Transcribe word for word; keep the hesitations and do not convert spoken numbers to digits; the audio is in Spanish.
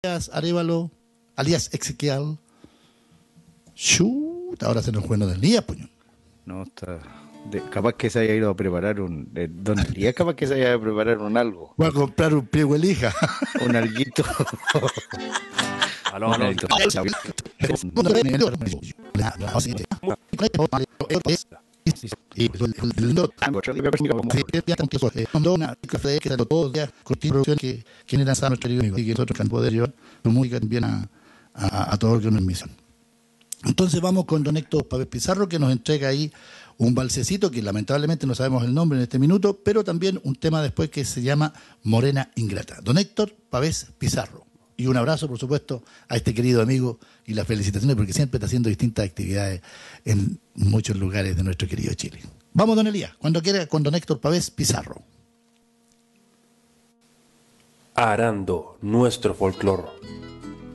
alias Arévalo, alias Ezequiel. Shoot, ahora se nos fue uno del día, puño. No, está. De, capaz que se haya ido a preparar un. Eh, don Elías, capaz que se haya ido a preparar un algo. Voy a comprar un pie huelija. Un alguito. Aló, aló. Y que quienes lanzaron nuestro querido amigo y que nosotros can poder llevar su música también a, a, a todo lo que nos misión. Entonces vamos con don Héctor Pavés Pizarro, que nos entrega ahí un valsecito que lamentablemente no sabemos el nombre en este minuto, pero también un tema después que se llama Morena Ingrata. Don Héctor Pavés Pizarro. Y un abrazo, por supuesto, a este querido amigo y las felicitaciones porque siempre está haciendo distintas actividades en muchos lugares de nuestro querido Chile. Vamos, don Elías, cuando quiera, con don Héctor Pavés Pizarro. Arando nuestro folclor.